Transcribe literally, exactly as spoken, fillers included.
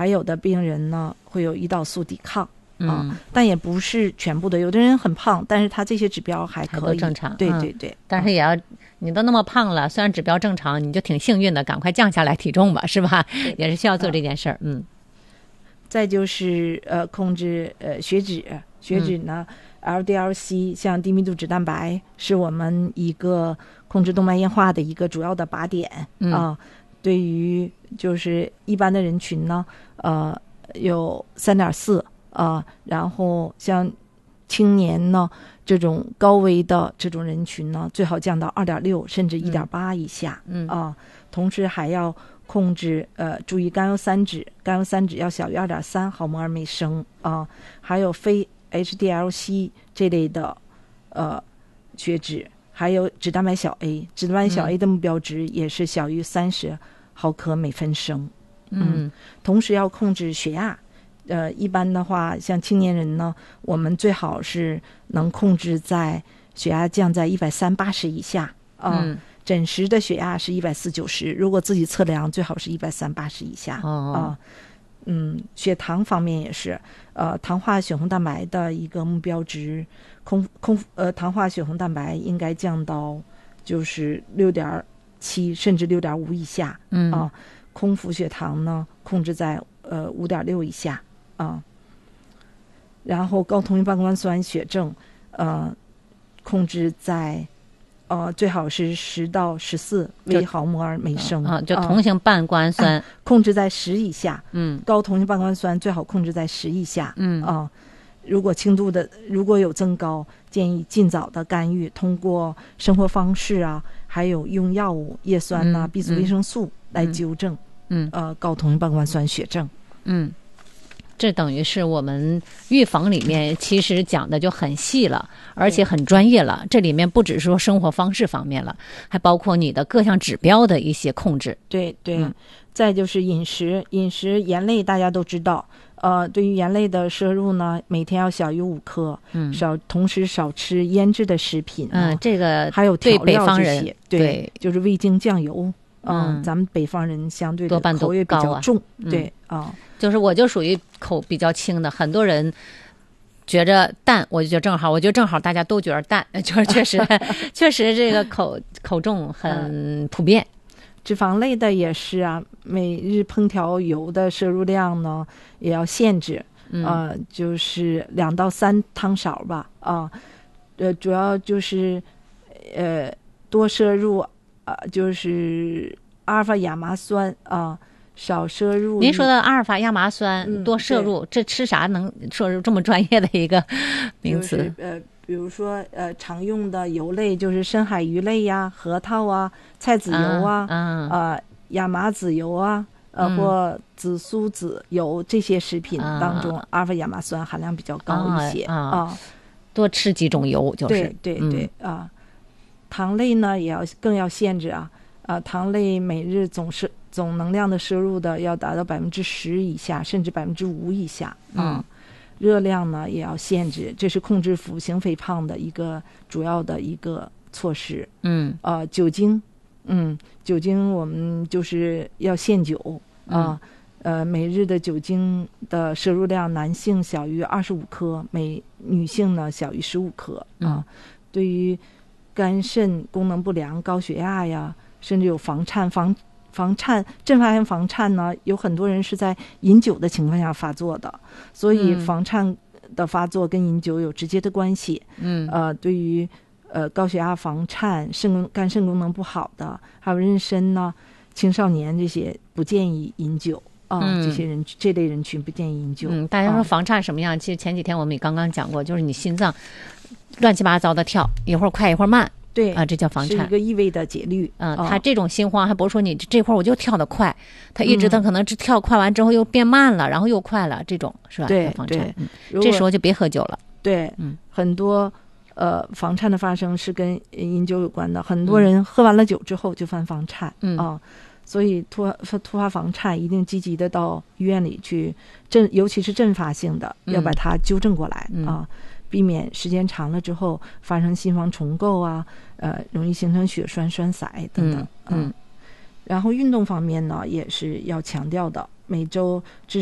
还有的病人呢会有胰岛素抵抗。 嗯、 啊，但也不是全部的，有的人很胖，但是他这些指标还可以， 还都正常。 对对对、嗯， 但是也要你都那么胖了，虽然指标正常，你就挺幸运的，赶快降下来体重吧，是吧？也是需要做这件事儿。嗯。 再就是呃控制呃血脂，血脂呢、嗯、L D L C 像低密度脂蛋白是我们一个控制动脉硬化的一个主要的靶点啊、 嗯呃。对于就是一般的人群呢，呃有 三点四。啊，然后像青年呢，这种高危的这种人群呢，最好降到 二点六 甚至 一点八 以下。 嗯啊，同时还要控制呃，注意甘油三酯，甘油三酯要小于 二点三 毫摩尔每升啊，还有非 H D L C 这类的呃血脂，还有脂蛋白小 A， 脂蛋白小 A 的目标值也是小于三十毫克每分升。 嗯， 嗯同时要控制血压。呃，一般的话，像青年人呢，我们最好是能控制在血压降在一百三八十以下啊、呃嗯。 诊时的血压是一百四九十，如果自己测量，最好是一百三八十以下啊、 哦呃。嗯，血糖方面也是，呃，糖化血红蛋白的一个目标值，空空呃，糖化血红蛋白应该降到就是六点七甚至六点五以下。 嗯啊、呃，空腹血糖呢控制在呃五点六以下。啊，然后高同位半胱酸血症，呃，控制在，呃，最好是十到十四微毫摩尔每升啊，就同型半胱酸、 啊、控制在十以下， 嗯， 高同型半胱酸最好控制在十以下， 嗯啊，如果轻度的如果有增高，建议尽早的干预，通过生活方式啊，还有用药物叶酸呐、啊、 嗯 B 族维生素来纠正， 嗯， 呃，高同型半胱酸血症， 嗯。这等于是我们预防里面其实讲的就很细了，而且很专业了。这里面不只是说生活方式方面了，还包括你的各项指标的一些控制。 对对、 嗯， 再就是饮食，饮食盐类大家都知道，呃，对于盐类的摄入呢，每天要小于五克， 嗯， 少同时少吃腌制的食品， 嗯，这个还有调料这些， 对北方人对， 对就是味精酱油。 嗯， 嗯，咱们北方人相对多半口味比较重， 啊、 对啊、 嗯，就是我就属于口比较轻的，很多人觉着淡，我就觉得正好，我觉得正好大家都觉得淡，就是确实确实这个口口重很普遍。 脂肪类的也是啊，每日烹调油的摄入量呢也要限制， 嗯、 呃，就是两到三汤勺吧，啊，呃，主要就是呃多摄入。呃，就是阿尔法亚麻酸啊，少摄入。 您说的阿尔法亚麻酸、 嗯、 多摄入，这吃啥能摄入这么专业的一个名词？ 就是、呃，比如说呃，常用的油类就是深海鱼类呀、核桃啊、菜籽油啊、 啊、 呃、亚麻籽油啊，呃、嗯、或紫苏籽油这些食品当中，阿尔法亚麻酸含量比较高一些啊。 啊多吃几种油就是。 对对对、嗯、啊。糖类呢也要更要限制啊，啊，糖类每日总摄总能量的摄入的要达到百分之十以下，甚至百分之五以下啊、嗯。热量呢也要限制，这是控制腹型肥胖的一个主要的一个措施。 嗯， 呃，酒精，嗯，酒精我们就是要限酒啊、呃，呃，每日的酒精的摄入量，男性小于二十五克，每女性呢小于十五克啊、 嗯。 对于肝肾功能不良、高血压呀，甚至有房颤、房房颤、阵发性房颤呢，有很多人是在饮酒的情况下发作的，所以房颤的发作跟饮酒有直接的关系。 嗯， 呃，对于呃高血压、房颤、肾肝肾功能不好的，还有妊娠呢、青少年这些，不建议饮酒啊、呃嗯。这些人这类人群不建议饮酒。 嗯，大家说房颤什么样？啊、其实前几天我们也刚刚讲过，就是你心脏乱七八糟的跳，一会儿快一会儿慢， 对啊，这叫房颤， 是一个异位的节律。 嗯、呃，他这种心慌还不是说你这会儿我就跳得快，他一直他可能只跳快完之后又变慢了，嗯、然后又快了，这种是吧？ 对房颤、 对、 嗯，这时候就别喝酒了。 对， 嗯， 很多呃房颤的发生是跟饮酒有关的，很多人喝完了酒之后就犯房颤， 嗯啊。所以突发突发房颤一定积极的到医院里去阵，尤其是阵发性的，要把它纠正过来、 嗯、 啊，避免时间长了之后发生心房重构啊，呃，容易形成血栓、栓塞等等。 嗯，嗯然后运动方面呢，也是要强调的，每周至